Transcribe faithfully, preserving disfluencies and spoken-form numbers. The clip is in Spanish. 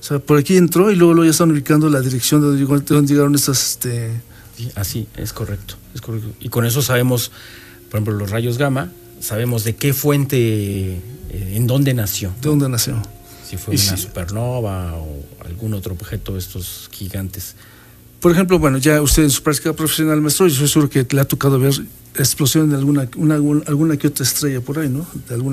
O sea, por aquí entró y luego, luego ya están ubicando la dirección de donde, de donde llegaron estas... Este... Sí, así, es correcto, es correcto. Y con eso sabemos, por ejemplo, los rayos gamma, sabemos de qué fuente, eh, en dónde nació. ¿De dónde nació? Si fue una sí. supernova o algún otro objeto de estos gigantes. Por ejemplo, bueno, ya usted en su práctica profesional, maestro, yo soy seguro que le ha tocado ver explosión de alguna, una, alguna que otra estrella por ahí, ¿no? De alguna